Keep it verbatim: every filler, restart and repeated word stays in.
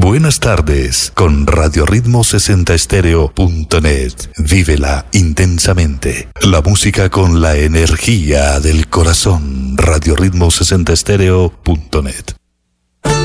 Buenas tardes con Radio Ritmo sesenta Estéreo punto net. Vívela intensamente. La música con la energía del corazón. Radio Ritmo sesenta Estéreo punto net.